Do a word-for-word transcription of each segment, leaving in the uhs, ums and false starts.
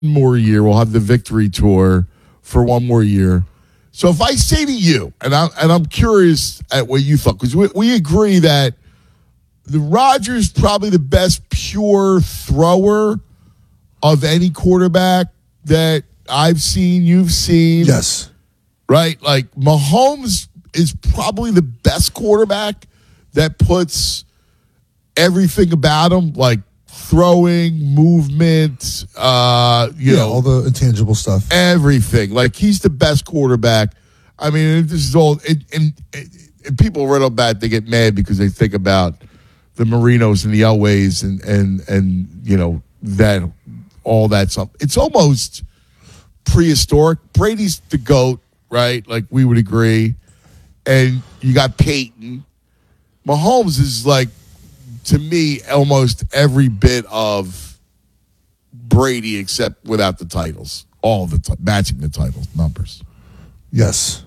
more year. We'll have the victory tour for one more year. So if I say to you, and I'm and I'm curious at what you thought, because we, we agree that the Rodgers probably the best pure thrower of any quarterback that I've seen, you've seen. Yes. Right? Like Mahomes is probably the best quarterback that puts everything about him, like throwing, movement, uh, you yeah, know, all the intangible stuff. Everything. Like he's the best quarterback. I mean, this is all. And, and, and people right up bat, they get mad because they think about the Marinos and the Elways and and and you know that all that stuff. It's almost prehistoric. Brady's the GOAT, right? Like we would agree. And you got Peyton. Mahomes is like, to me, almost every bit of Brady except without the titles. All the t- matching the titles numbers. Yes.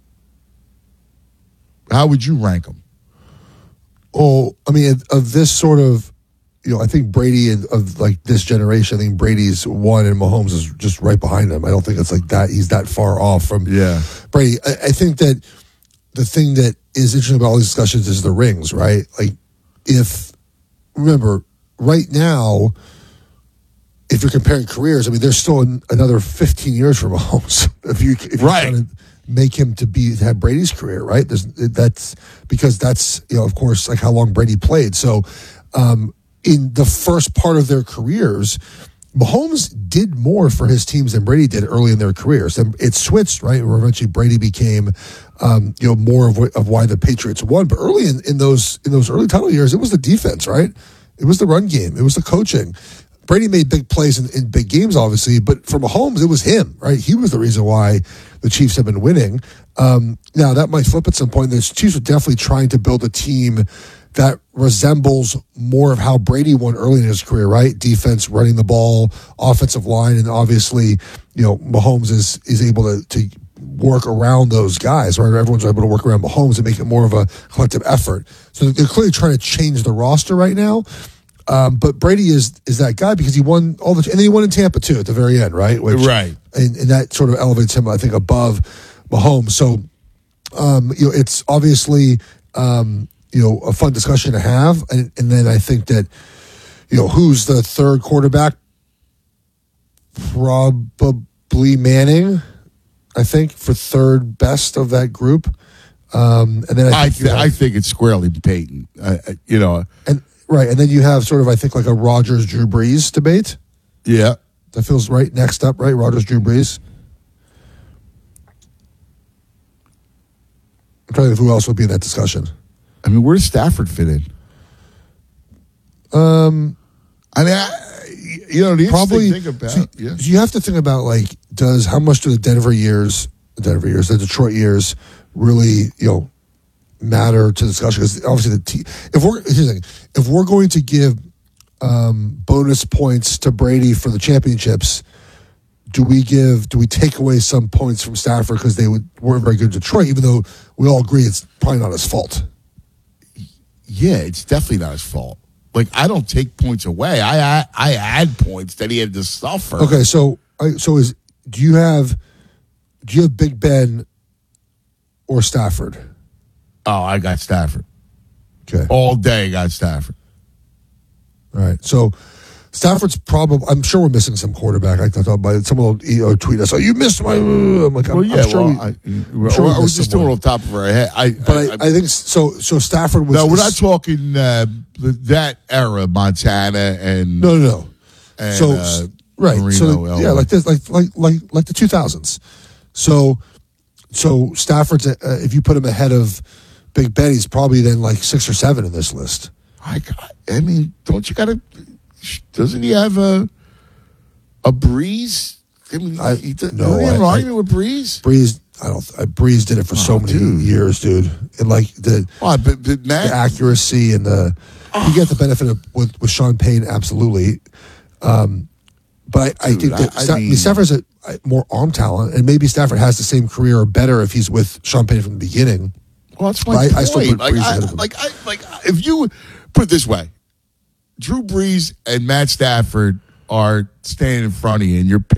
How would you rank them? Oh, I mean, of this sort of, you know, I think Brady of, of like this generation, I think Brady's one and Mahomes is just right behind him. I don't think it's like that. He's that far off from yeah. Brady. I, I think that the thing that is interesting about all these discussions is the rings, right? Like, if, remember, right now, if you're comparing careers, I mean, there's still an, another fifteen years for Mahomes. if you if you're right. trying to make him to be to have Brady's career, right? There's, that's because that's, you know, of course, like how long Brady played. So, um, in the first part of their careers, Mahomes did more for his teams than Brady did early in their careers. And it switched, right? Where eventually Brady became, um, you know, more of, what, of why the Patriots won. But early in, in those in those early title years, it was the defense, right? It was the run game. It was the coaching. Brady made big plays in, in big games, obviously, but for Mahomes, it was him, right? He was the reason why the Chiefs have been winning. Um, now, that might flip at some point. The Chiefs are definitely trying to build a team that resembles more of how Brady won early in his career, right? Defense, running the ball, offensive line, and obviously, you know, Mahomes is is able to, to work around those guys, right? Everyone's able to work around Mahomes and make it more of a collective effort. So they're clearly trying to change the roster right now. Um, but Brady is is that guy because he won all the, and then he won in Tampa too at the very end, right? Which, right. And, and that sort of elevates him, I think, above Mahomes. So, um, you know, it's obviously, um, you know, a fun discussion to have. And, and then I think that, you know, who's the third quarterback? Probably Manning, I think, for third best of that group. Um, and then I think, I, th- have, I think it's squarely Peyton, uh, you know. And, right, and then you have sort of, I think, like a Rodgers Drew Brees debate. Yeah. That feels right next up, right? Rodgers Drew Brees. I'm trying to think of who else would be in that discussion. I mean, where does Stafford fit in? Um, I mean, I, you know, the probably interesting thing about so, yeah. so you have to think about like, does how much do the Denver years, the Denver years, the Detroit years, really, you know, matter to the discussion? Because obviously, the te- if we're here's the thing, if we're going to give um, bonus points to Brady for the championships, do we give do we take away some points from Stafford because they would, weren't very good in Detroit, even though we all agree it's probably not his fault? Yeah, it's definitely not his fault. Like, I don't take points away. I I, I add points that he had to suffer. Okay, so so is do you have do you have Big Ben or Stafford? Oh, I got Stafford. Okay, all day I got Stafford. All right, so Stafford's probably. I'm sure we're missing some quarterback. I thought by someone will you know, tweet us. Oh, you missed my. I'm like, I'm, well, yeah, I'm sure well, we, I, I'm sure or, we or just doing it on top of our head. I, but I, I, I think so. So Stafford was. No, we're not talking uh, that era, Montana and no, no, no. And, so uh, right, Marino, so L A. yeah, like this, like like like like the two thousands. So so Stafford's uh, if you put him ahead of Big Ben, he's probably then like six or seven in this list. I, I mean, don't you got to? Doesn't he have a a Breeze? I mean, I, he does, no, doesn't he have an I- argument with Breeze? Breeze, I don't. I, Breeze did it for so Oh, many dude. years, dude. And like the, Oh, but, but the Matt, accuracy and the you get the benefit of with, with Sean Payne, absolutely. Um, but I, I Dude, think that I- I Sta- mean- Stafford's a, a more arm talent, and maybe Stafford has the same career or better if he's with Sean Payne from the beginning. well, that's my But I- point. I still put like, Breeze I, ahead of him. like, I, like, if you put it this way, Drew Brees and Matt Stafford are standing in front of you and you're